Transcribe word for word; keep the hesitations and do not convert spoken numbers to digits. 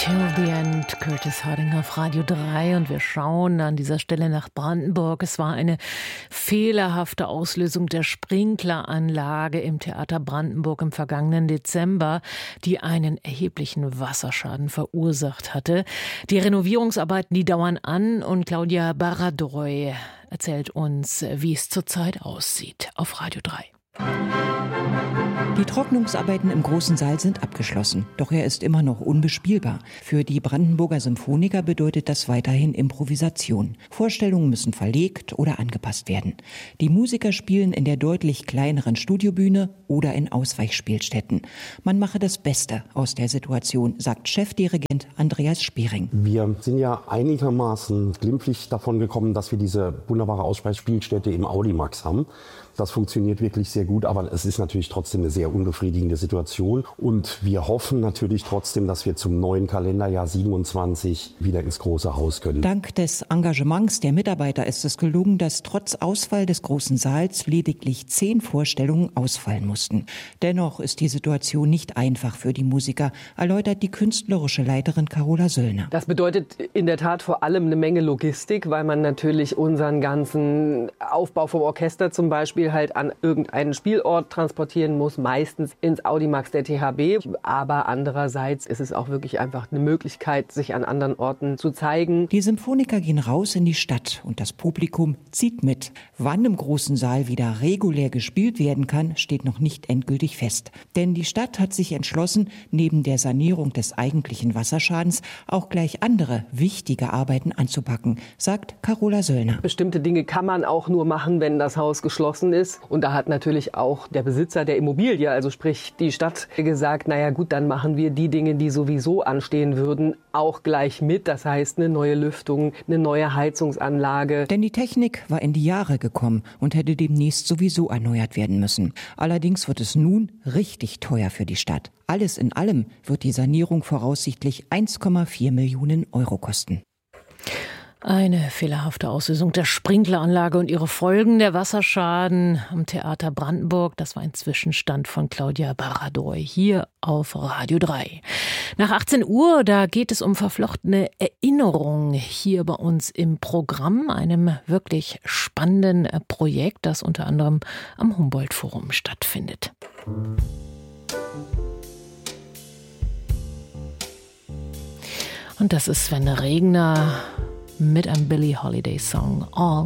Till the End, Curtis Harding auf Radio drei, und wir schauen an dieser Stelle nach Brandenburg. Es war eine fehlerhafte Auslösung der Sprinkleranlage im Theater Brandenburg im vergangenen Dezember, die einen erheblichen Wasserschaden verursacht hatte. Die Renovierungsarbeiten, die dauern an, und Claudia Baradroy erzählt uns, wie es zurzeit aussieht auf Radio drei. Die Trocknungsarbeiten im großen Saal sind abgeschlossen, doch er ist immer noch unbespielbar. Für die Brandenburger Symphoniker bedeutet das weiterhin Improvisation. Vorstellungen müssen verlegt oder angepasst werden. Die Musiker spielen in der deutlich kleineren Studiobühne oder in Ausweichspielstätten. Man mache das Beste aus der Situation, sagt Chefdirigent Andreas Spiering. Wir sind ja einigermaßen glimpflich davon gekommen, dass wir diese wunderbare Ausweichspielstätte im Audimax haben. Das funktioniert wirklich sehr gut, aber es ist natürlich trotzdem eine sehr unbefriedigende Situation. Und wir hoffen natürlich trotzdem, dass wir zum neuen Kalenderjahr siebenundzwanzig wieder ins große Haus können. Dank des Engagements der Mitarbeiter ist es gelungen, dass trotz Ausfall des großen Saals lediglich zehn Vorstellungen ausfallen mussten. Dennoch ist die Situation nicht einfach für die Musiker, erläutert die künstlerische Leiterin Carola Söllner. Das bedeutet in der Tat vor allem eine Menge Logistik, weil man natürlich unseren ganzen Aufbau vom Orchester zum Beispiel halt an irgendeinen Spielort transportieren muss, meistens ins Audimax der T H B. Aber andererseits ist es auch wirklich einfach eine Möglichkeit, sich an anderen Orten zu zeigen. Die Symphoniker gehen raus in die Stadt und das Publikum zieht mit. Wann im großen Saal wieder regulär gespielt werden kann, steht noch nicht endgültig fest. Denn die Stadt hat sich entschlossen, neben der Sanierung des eigentlichen Wasserschadens auch gleich andere wichtige Arbeiten anzupacken, sagt Carola Söllner. Bestimmte Dinge kann man auch nur machen, wenn das Haus geschlossen ist. Und da hat natürlich auch der Besitzer der Immobilie, also sprich die Stadt, gesagt, naja gut, dann machen wir die Dinge, die sowieso anstehen würden, auch gleich mit. Das heißt, eine neue Lüftung, eine neue Heizungsanlage. Denn die Technik war in die Jahre gekommen und hätte demnächst sowieso erneuert werden müssen. Allerdings wird es nun richtig teuer für die Stadt. Alles in allem wird die Sanierung voraussichtlich eins Komma vier Millionen Euro kosten. Eine fehlerhafte Auslösung der Sprinkleranlage und ihre Folgen, der Wasserschaden am Theater Brandenburg. Das war ein Zwischenstand von Claudia Baradroy hier auf Radio drei. Nach achtzehn Uhr, da geht es um verflochtene Erinnerung hier bei uns im Programm, einem wirklich spannenden Projekt, das unter anderem am Humboldt-Forum stattfindet. Und das ist Sven Regner mit einem Billie Holiday Song, All